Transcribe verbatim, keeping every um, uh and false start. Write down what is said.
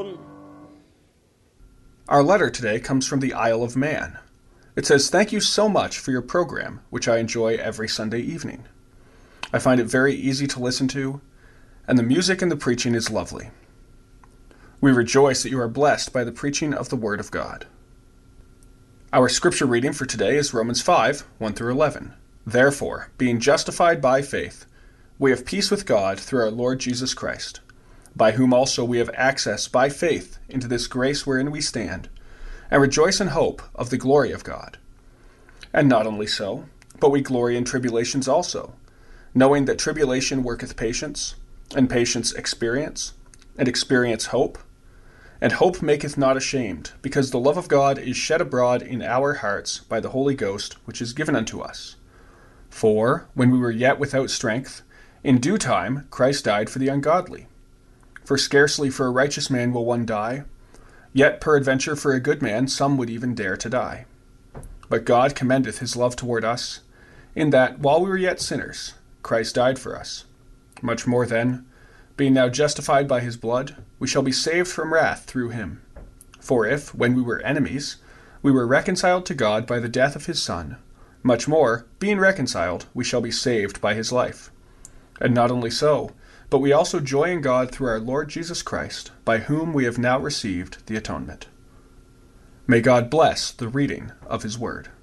Our letter today comes from the Isle of Man. It says, "Thank you so much for your program, which I enjoy every Sunday evening. I find it very easy to listen to, and the music and the preaching is lovely. We rejoice that you are blessed by the preaching of the Word of God." Our scripture reading for today is Romans five, one through eleven. "Therefore, being justified by faith, we have peace with God through our Lord Jesus Christ, by whom also we have access by faith into this grace wherein we stand, and rejoice in hope of the glory of God. And not only so, but we glory in tribulations also, knowing that tribulation worketh patience, and patience experience, and experience hope. And hope maketh not ashamed, because the love of God is shed abroad in our hearts by the Holy Ghost, which is given unto us. For, when we were yet without strength, in due time Christ died for the ungodly. For scarcely for a righteous man will one die, yet peradventure for a good man some would even dare to die. But God commendeth his love toward us, in that, while we were yet sinners, Christ died for us. Much more then, being now justified by his blood, we shall be saved from wrath through him. For if, when we were enemies, we were reconciled to God by the death of his Son, much more, being reconciled, we shall be saved by his life. And not only so, but we also joy in God through our Lord Jesus Christ, by whom we have now received the atonement." May God bless the reading of his word.